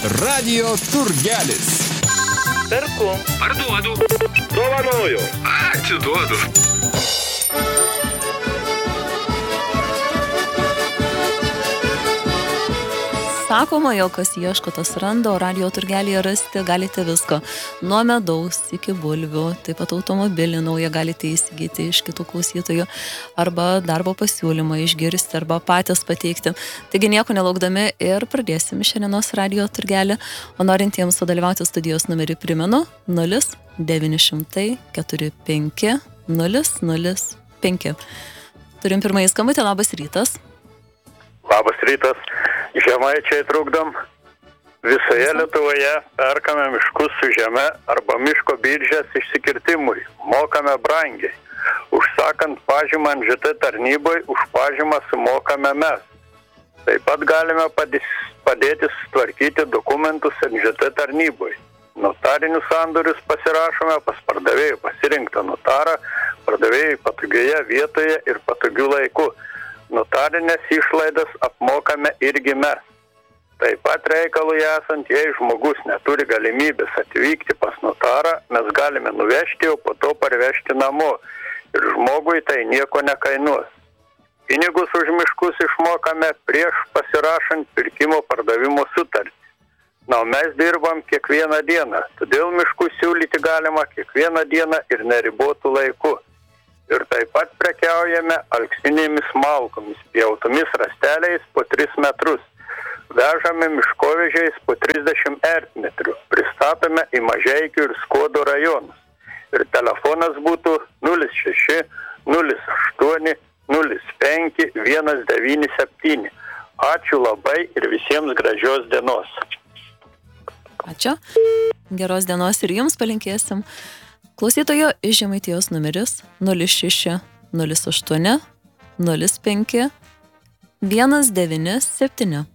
Radio turgelis. Perku. Parduodu. Dovanoju. Atiduodu. Sakoma, jog kas ieško, tas randa, o radio turgelėje rasti galite visko. Nuo medaus iki bulvių, taip pat automobilį naują galite įsigyti iš kitų klausytojų, arba darbo pasiūlymą išgirsti, arba patys pateikti. Taigi nieko nelaukdami ir pradėsim šiandienos radio turgelį, o norintiems sudalyvauti studijos numerį primenu 0900 45 005. Turim pirmąjį skambutį, labas rytas. Labas rytas. Žemaičiai trukdom. Visoje Lietuvoje perkame miškus su žeme arba miško biržės išsikirtimui. Mokame brangiai. Užsakant pažymą NŽT tarnybai, už pažymą sumokame mes. Taip pat galime padėti sutvarkyti dokumentus NŽT tarnybai. Notarinius sandorius pasirašome pas pardavėjų pasirinktą notarą, pardavėjai patogioje vietoje ir patogiu laiku. Notarinės išlaidas apmokame irgi mes. Taip pat reikalui esant, jei žmogus neturi galimybės atvykti pas notarą, mes galime nuvežti, o po to parvežti namo. Ir žmogui tai nieko nekainuos. Pinigus už miškus išmokame prieš pasirašant pirkimo pardavimo sutartį. Na, mes dirbam kiekvieną dieną, todėl miškus siūlyti galima kiekvieną dieną ir neribotų laiku. Ir taip pat prekiaujame alksninėmis malkomis, pjautomis rasteliais po 3 metrus. Vežame miškovežiais po 30 ertmetrių. Pristatome į Mažeikių ir Skuodo rajonus. Ir telefonas būtų 06 08 05 197. Ačiū labai ir visiems gražios dienos. Ačiū. Geros dienos ir jums palinkėsim. Klausytojo iš Žemaitijos numeris 06 08 05 197.